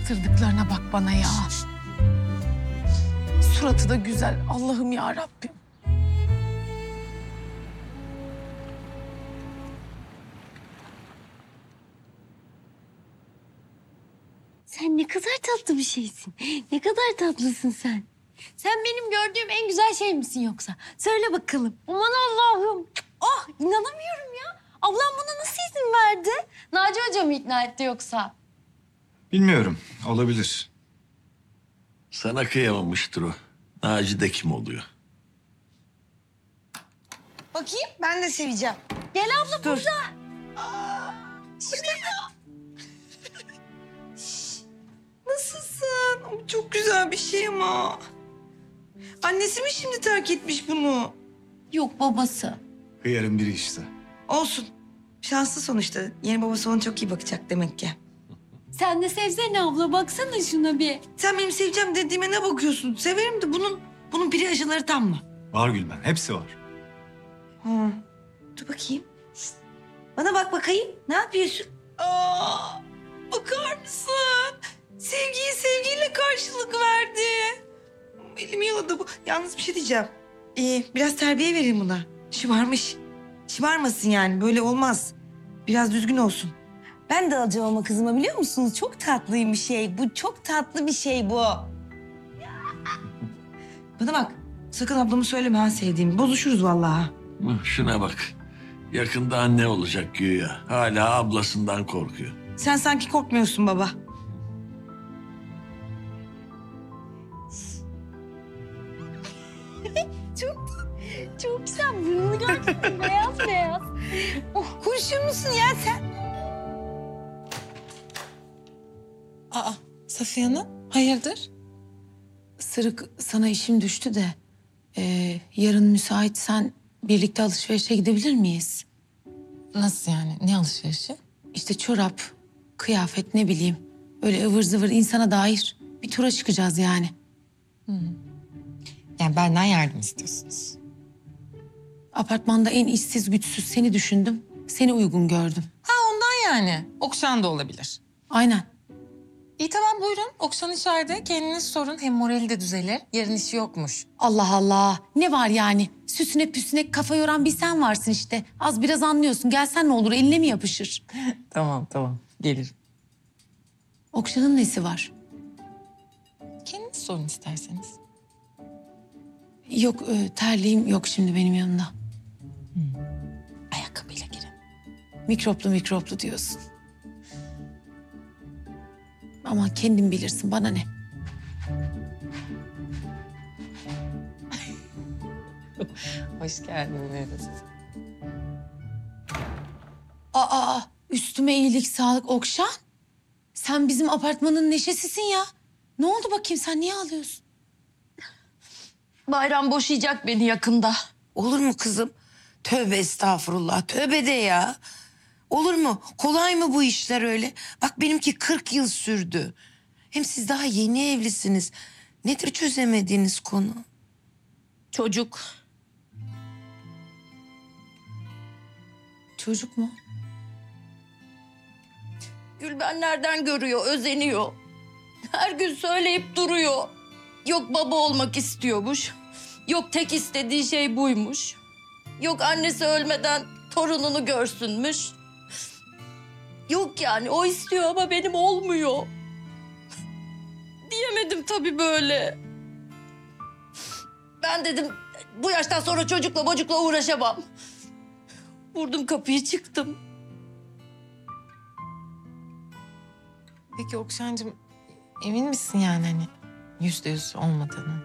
Yaptırdıklarına bak bana ya. Suratı da güzel. Allah'ım ya Rabbim. Sen ne kadar tatlı bir şeysin. Ne kadar tatlısın sen. Sen benim gördüğüm en güzel şey misin yoksa? Söyle bakalım. Aman Allah'ım. Oh, inanamıyorum ya. Ablam buna nasıl izin verdi? Naci Hoca mı ikna etti yoksa? Bilmiyorum. Olabilir. Sana kıyamamıştır o. Naci de kim oluyor? Bakayım ben de seveceğim. Gel abla burada. Nasılsın? Çok güzel bir şey ama. Annesi mi şimdi terk etmiş bunu? Yok babası. Hıyarın biri işte. Olsun. Şanslı sonuçta. Yeni babası ona çok iyi bakacak demek ki. Sen de sevsene abla. Baksana şuna bir. Sen benim seveceğim dediğime ne bakıyorsun? Severim de bunun biri aşıları tam mı? Var Gülben. Hepsi var. Hı. Dur bakayım. Şişt. Bana bak bakayım. Ne yapıyorsun? Aa, bakar mısın? Sevgiyi sevgiyle karşılık verdi. Elimi yaladı bu. Yalnız bir şey diyeceğim. Biraz terbiye verin buna. Şımarmış. Şımarmasın yani. Böyle olmaz. Biraz düzgün olsun. Ben de alacağım ama kızıma biliyor musunuz? Çok tatlıyım bir şey. Bu çok tatlı bir şey bu. Bana bak. Sakın ablamı söyleme ha sevdiğimi. Bozuşuruz vallahi. Şuna bak. Yakında anne olacak güya. Hala ablasından korkuyor. Sen sanki korkmuyorsun baba. Çok güzel. Burnunu gördün mü? Beyaz beyaz. Kurşun musun ya sen? Aa, Safiye Hanım, hayırdır? Sırık, sana işim düştü de... yarın müsaitsen birlikte alışverişe gidebilir miyiz? Nasıl yani? Ne alışverişi? İşte çorap, kıyafet ne bileyim. Öyle ıvır zıvır insana dair bir tura çıkacağız yani. Yani benden yardım istiyorsunuz. Apartmanda en işsiz güçsüz seni düşündüm. Seni uygun gördüm. Ha ondan yani. Okşan da olabilir. Aynen. İyi tamam buyurun. Okşan içeride. Kendiniz sorun. Hem morali de düzelir. Yarın işi yokmuş. Allah Allah. Ne var yani? Süsüne püsüne kafa yoran bir sen varsın işte. Az biraz anlıyorsun. Gelsen ne olur, eline mi yapışır? Tamam. Gelirim. Okşan'ın nesi var? Kendiniz sorun isterseniz. Yok, terliğim yok şimdi benim yanımda. Ayakkabıyla girin. Mikroplu diyorsun. Ama kendin bilirsin, bana ne? Hoş geldiniz. Aa, üstüme iyilik sağlık Okşan. Sen bizim apartmanın neşesisin ya. Ne oldu bakayım, sen niye ağlıyorsun? Bayram boşayacak beni yakında. Olur mu kızım? Tövbe estağfurullah. Tövbe de ya. Olur mu? Kolay mı bu işler öyle? Bak benimki 40 yıl sürdü. Hem siz daha yeni evlisiniz. Nedir çözemediğiniz konu? Çocuk. Çocuk mu? Gülben nereden görüyor, özeniyor. Her gün söyleyip duruyor. Yok baba olmak istiyormuş. Yok tek istediği şey buymuş. Yok annesi ölmeden torununu görsünmüş. Yok yani o istiyor ama benim olmuyor. Diyemedim tabii böyle. Ben dedim bu yaştan sonra çocukla uğraşamam. Vurdum kapıyı çıktım. Peki Okşancığım emin misin yani hani %100 olmadığını?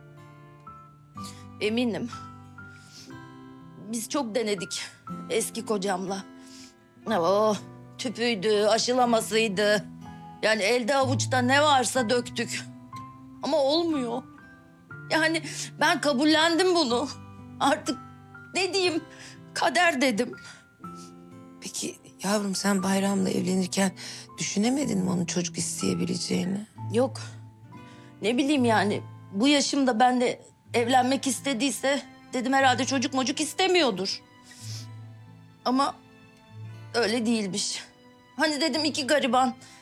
Eminim. Biz çok denedik eski kocamla. O tüpüydü, aşılamasıydı. Yani elde avuçta ne varsa döktük. Ama olmuyor. Yani ben kabullendim bunu. Artık ne diyeyim, kader dedim. Peki yavrum sen Bayram'la evlenirken düşünemedin mi onun çocuk isteyebileceğini? Yok. Ne bileyim yani bu yaşımda ben de evlenmek istediyse dedim herhalde çocuk istemiyordur. Ama öyle değilmiş. Hani dedim iki gariban